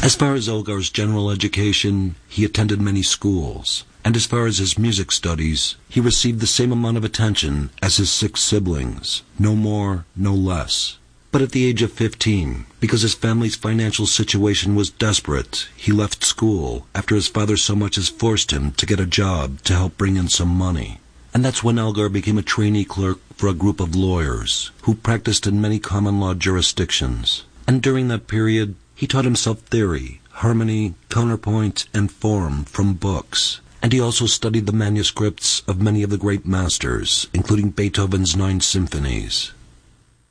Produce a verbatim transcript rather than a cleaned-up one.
As far as Elgar's general education, he attended many schools, and as far as his music studies, he received the same amount of attention as his six siblings, no more, no less. But at the age of fifteen, because his family's financial situation was desperate, he left school after his father so much as forced him to get a job to help bring in some money. And that's when Elgar became a trainee clerk for a group of lawyers who practiced in many common law jurisdictions. And during that period, he taught himself theory, harmony, counterpoint, and form from books. And he also studied the manuscripts of many of the great masters, including Beethoven's nine symphonies.